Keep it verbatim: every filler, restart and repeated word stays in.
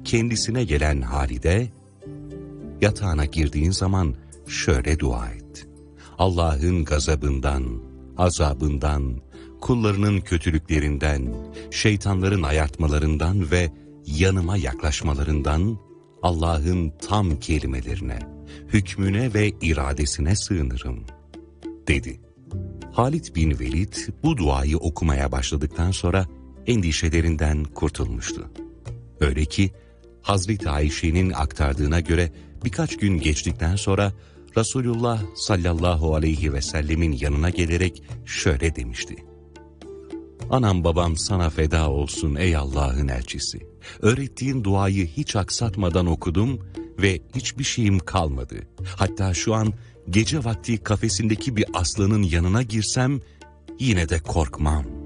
kendisine gelen Halide, yatağına girdiğin zaman şöyle dua et: Allah'ın gazabından, azabından, kullarının kötülüklerinden, şeytanların ayartmalarından ve yanıma yaklaşmalarından Allah'ın tam kelimelerine, hükmüne ve iradesine sığınırım, dedi. Halid bin Velid bu duayı okumaya başladıktan sonra endişelerinden kurtulmuştu. Öyle ki Hazreti Ayşe'nin aktardığına göre birkaç gün geçtikten sonra Resulullah sallallahu aleyhi ve sellemin yanına gelerek şöyle demişti: Anam babam sana feda olsun ey Allah'ın elçisi. Öğrettiğin duayı hiç aksatmadan okudum ve hiçbir şeyim kalmadı. Hatta şu an gece vakti kafesindeki bir aslanın yanına girsem yine de korkmam.